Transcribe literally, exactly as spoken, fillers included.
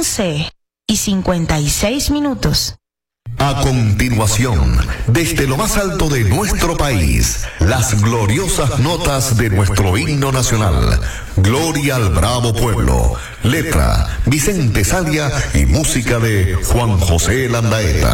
once y cincuenta y seis minutos. A continuación, desde lo más alto de nuestro país, las gloriosas notas de nuestro himno nacional. Gloria al bravo pueblo. Letra, Vicente Sadia y música de Juan José Landaeta.